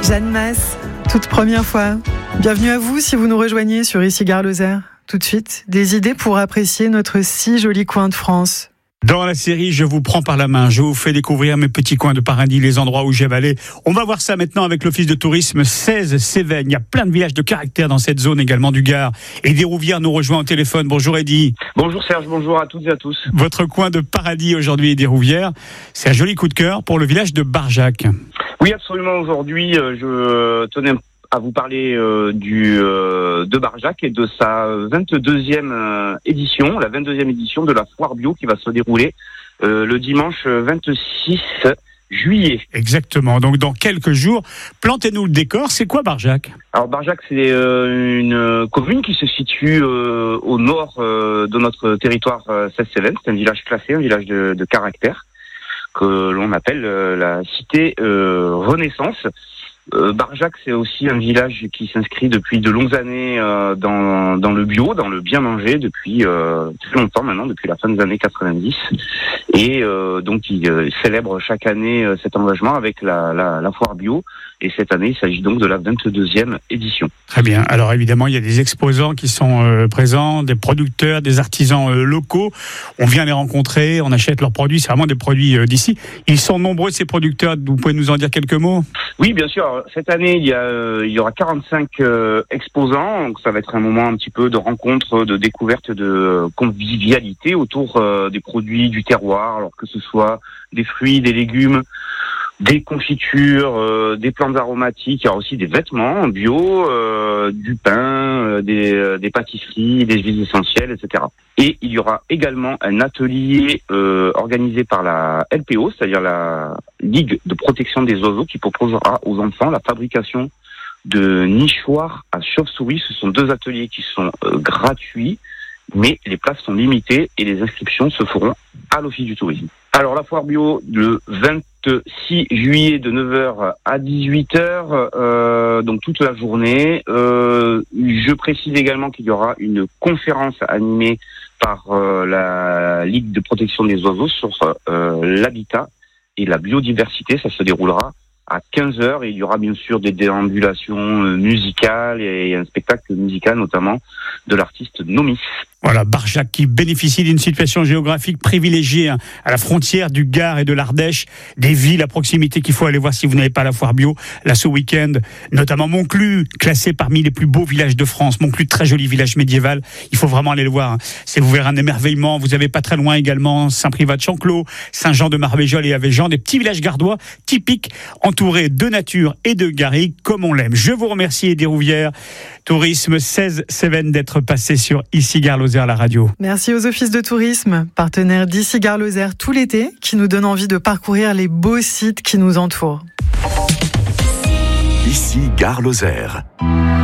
Jeanne Masse, toute première fois. Bienvenue à vous si vous nous rejoignez sur Ici Gare Lozère. Tout de suite, des idées pour apprécier notre si joli coin de France. Dans la série, je vous prends par la main, je vous fais découvrir mes petits coins de paradis, les endroits où j'ai allé. On va voir ça maintenant avec l'Office de tourisme 16 Cévennes. Il y a plein de villages de caractère dans cette zone également du Gard. Eddie Rouvière nous rejoint au téléphone. Bonjour Eddie. Bonjour Serge, bonjour à toutes et à tous. Votre coin de paradis aujourd'hui, Eddie Rouvière, c'est un joli coup de cœur pour le village de Barjac. Oui, absolument. Aujourd'hui, je tenais à vous parler de Barjac et de sa 22e édition, la 22e édition de la foire bio qui va se dérouler le dimanche 26 juillet. Exactement, donc dans quelques jours. Plantez-nous le décor, c'est quoi Barjac ? Alors Barjac, c'est une commune qui se situe au nord de notre territoire 16 Cévennes. C'est un village classé, un village de caractère que l'on appelle la cité Renaissance. Barjac, c'est aussi un village qui s'inscrit depuis de longues années dans le bio, dans le bien manger depuis très longtemps maintenant, depuis la fin des années 90. Et donc il célèbre chaque année cet engagement avec la foire bio. Et cette année, il s'agit donc de la 22e édition. Très bien. Alors évidemment, il y a des exposants qui sont présents, des producteurs, des artisans locaux. On vient les rencontrer, on achète leurs produits. C'est vraiment des produits d'ici. Ils sont nombreux, ces producteurs. Vous pouvez nous en dire quelques mots ? Oui, bien sûr. Cette année, il y aura 45 exposants. Donc ça va être un moment un petit peu de rencontre, de découverte, de convivialité autour des produits du terroir. Alors que ce soit des fruits, des légumes, des confitures, des plantes aromatiques, il y aura aussi des vêtements bio, du pain, des pâtisseries, des huiles essentielles, etc. Et il y aura également un atelier organisé par la LPO, c'est-à-dire la Ligue de protection des oiseaux, qui proposera aux enfants la fabrication de nichoirs à chauve-souris. Ce sont 2 ateliers qui sont gratuits, mais les places sont limitées et les inscriptions se feront à l'Office du tourisme. Alors la foire bio, le 26 juillet de 9h à 18h, donc toute la journée. Je précise également qu'il y aura une conférence animée par la Ligue de protection des oiseaux sur l'habitat et la biodiversité. Ça se déroulera à 15h et il y aura bien sûr des déambulations musicales et un spectacle musical notamment de l'artiste Nomis. Voilà, Barjac qui bénéficie d'une situation géographique privilégiée à la frontière du Gard et de l'Ardèche, des villes à proximité qu'il faut aller voir si vous n'avez pas la foire bio. Là, ce week-end, notamment Monclus, classé parmi les plus beaux villages de France. Monclus, très joli village médiéval. Il faut vraiment aller le voir. C'est vous verrez un émerveillement. Vous avez pas très loin également Saint-Privat de Chanclos, Saint-Jean de Marbéjol et Avejean, des petits villages gardois typiques, entourés de nature et de garrigue comme on l'aime. Je vous remercie, Eddie Rouvière, Tourisme 16 Cévennes, d'être passé sur Ici Gare Lozère, la radio. Merci aux offices de tourisme, partenaires d'Ici Gare Lozère tout l'été, qui nous donnent envie de parcourir les beaux sites qui nous entourent. Ici Gare Lozère.